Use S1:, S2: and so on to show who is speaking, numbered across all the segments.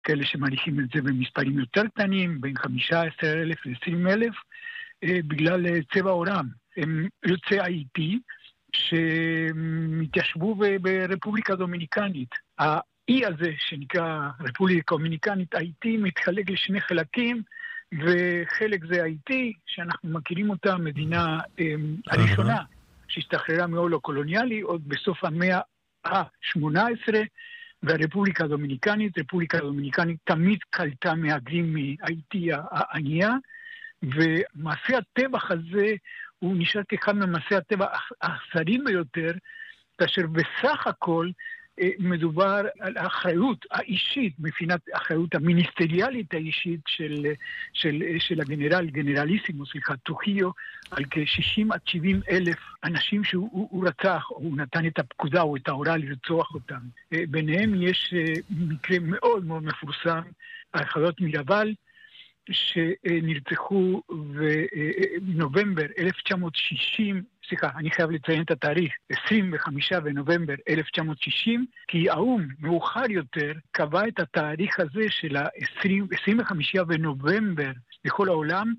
S1: כאלה שמעריכים את זה במספרים יותר קטנים, בין 15,000 ל-20,000, בגלל צבע עורם. הם יוצאי האיטי שמתיישבו ברפובליקה דומיניקנית. האי הזה שנקרא רפובליקה דומיניקנית, האיטי מתחלק לשני חלקים, וחלק זה האיטי, שאנחנו מכירים אותה, המדינה הראשונה שהשתחררה מעול הקולוניאלי, עוד בסוף המאה ה-18, והרפובליקה הדומיניקנית, רפובליקה הדומיניקנית תמיד קלטה מהגרים מהאיטי הענייה, ומעשה הטבח הזה הוא נשאר כאחד ממעשי הטבח האכזריים ביותר, כאשר בסך הכל מדובר על האחריות האישית, מבחינת האחריות המיניסטריאלית האישית של גנרליסימוס, טרוחיו, על כ-60 עד 70 אלף אנשים שהוא רצח, או הוא נתן את הפקודה או את ההוראה לרצוח אותם. ביניהם יש מקרה מאוד מאוד מפורסם, החיות מיראבל, שנרצחו בנובמבר 1960, אני חייב לציין את התאריך, 25 בנובמבר 1960, כי האו"ם מאוחר יותר קבע את התאריך הזה של ה-25 בנובמבר לכל העולם,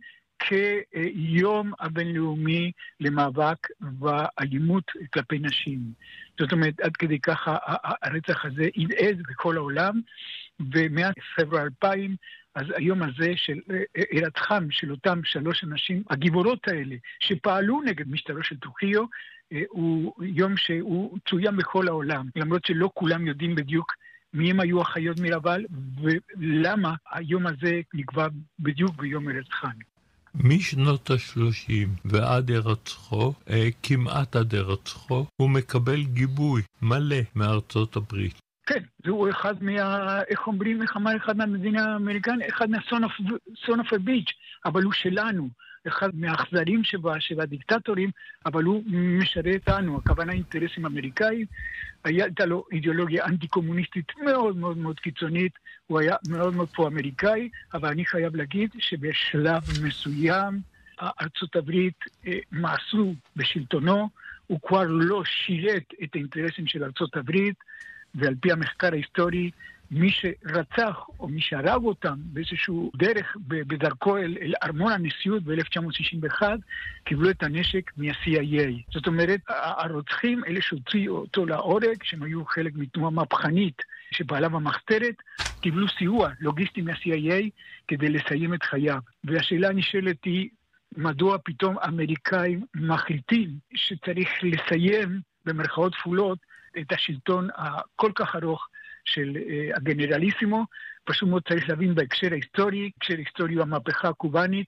S1: כיום הבינלאומי למאבק באלימות כלפי נשים. זאת אומרת, עד כדי ככה הרצח הזה ידעז בכל העולם, ומאז פברואר 2000, אז היום הזה של הירצחם של אותם 3 אנשים, הגיבורות האלה, שפעלו נגד משטרו של טרוחיו, הוא יום שהוא צוין בכל העולם, למרות שלא כולם יודעים בדיוק מי הם היו החיות מיראבל, ולמה היום הזה נקבע בדיוק ביום הירצחם.
S2: משנות ה-30 ועד הירצחו, כמעט עד הירצחו, הוא מקבל גיבוי מלא מארצות הברית.
S1: כן, זהו אחד איך אומרים, אחד מהמדינה האמריקנית, אחד מה-son of a bitch, אבל הוא שלנו, אחד מהאכזרים של הדיקטטורים, אבל הוא משרת לנו, הכוונה אינטרסים אמריקאים, הייתה לו אידיאולוגיה אנטי-קומוניסטית מאוד מאוד מאוד קיצונית, הוא היה מאוד מאוד פרו-אמריקאי, אבל אני חייב להגיד שבשלב מסוים, ארצות הברית מעשו בשלטונו, הוא כבר לא שירת את האינטרסים של ארצות הברית, ועל פי המחקר ההיסטורי, מי שרצח או מי שהרג אותם באיזשהו דרך בדרכו אל ארמון הנשיאות ב-1961, קיבלו את הנשק מה-CIA. זאת אומרת, הרוצחים, אלה שהוציאו אותו להורג, שהם היו חלק מתנועה מהפכנית שפעלה במחתרת, קיבלו סיוע לוגיסטי מה-CIA כדי לסיים את חייו. והשאלה הנשאלת היא, מדוע פתאום אמריקאים מחליטים שצריך לסיים במרכאות כפולות את השלטון הכל כך ארוך של הגנרליסימו, פשוט מאוד צריך להבין בהקשר ההיסטורי, הקשר היסטורי הוא המהפכה הקובנית,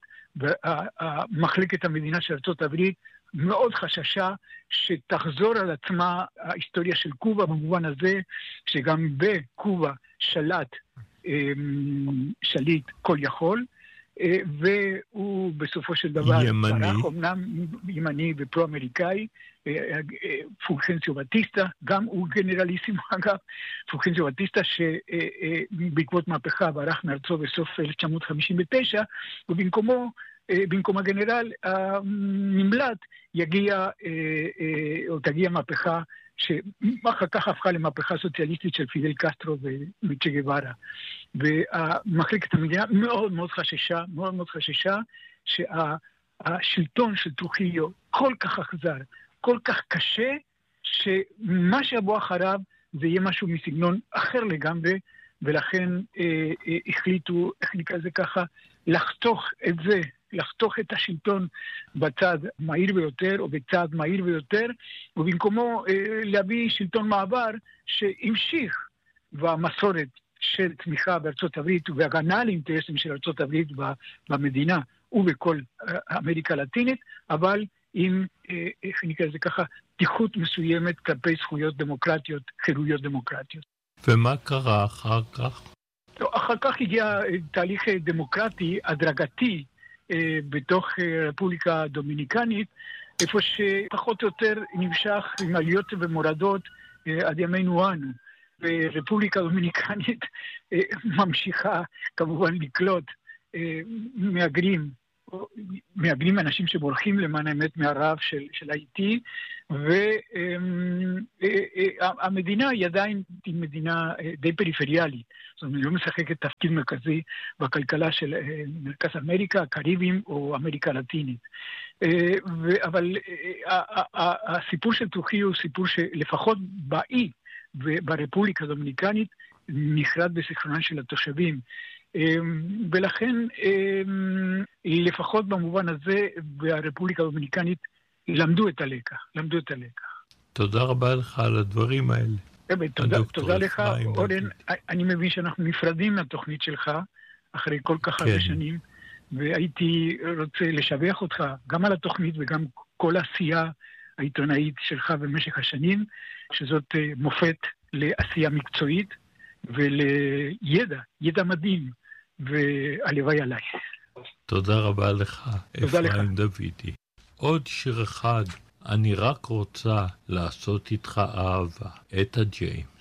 S1: ומחלקת המדינה של ארצות הברית מאוד חששה שתחזור על עצמה ההיסטוריה של קובה, במובן הזה שגם בקובה שליט כל יכול, והוא בסופו של דבר ברח, אמנם ימני ופרו-אמריקאי, פולחנציו בטיסטה, גם הוא גנרליסימו אגב, פולחנציו בטיסטה שבעקבות מהפכה ברח מארצו בסוף 1959, ובמקום הגנרל הנמלט תגיע מהפכה שאחר כך הפכה למהפכה סוציאליסטית של פידל קסטרו וצ'ה גווארה. ומחלקת המדינה מאוד מאוד חששה שהשלטון של טרוחיו כל כך אכזר, כל כך קשה, שמה שיבוא אחריו זה יהיה משהו מסגנון אחר לגמרי, ולכן החליטו, איך נקרא זה ככה, לחתוך את השלטון בצד מהיר ביותר, או בצד מהיר ביותר, ובמקומו להביא שלטון מעבר שהמשיך במסורת של תמיכה בארצות הברית, והגנה על אינטרסים של ארצות הברית במדינה ובכל אמריקה הלטינית, אבל עם, איך נקרא זה ככה, פתיחות מסוימת כלפי זכויות דמוקרטיות, חירויות דמוקרטיות.
S2: ומה קרה אחר כך?
S1: אחר כך הגיע תהליך דמוקרטי, הדרגתי, בתוך רפובליקה הדומיניקנית, איפה שפחות או יותר נמשך עם עליות ומורדות עד ימינו אנו. ורפובליקה הדומיניקנית ממשיכה כמובן לקלוט מהגרים מאבדים אנשים שבורחים למען האמת מהרעב של האיטי, והמדינה היא עדיין מדינה די פריפריאלית, זאת אומרת, היא לא משחקת תפקיד מרכזי בכלכלה של מרכז אמריקה, הקריבים או אמריקה הלטינית. אבל הסיפור של טרוחילו הוא סיפור שלפחות באי וברפובליקה הדומיניקנית נחרד בזיכרונם של התושבים. ולכן לפחות במובן הזה ברפובליקה הדומיניקנית למדו את הלקח.
S2: תודה רבה לך על הדברים האלה.
S1: תודה לך, אורן. אני מבין שאנחנו נפרדים מהתוכנית שלך אחרי כל כך הרבה שנים, והייתי רוצה לשבח אותך גם על התוכנית וגם כל העשייה העיתונאית שלך במשך השנים, שזאת מופת לעשייה מקצועית ולידע מדהים, והלוואי עליי.
S2: תודה רבה לך, אפרים דוידי. עוד שיר אחד, אני רק רוצה לעשות איתך אהבה, את הג'יימס.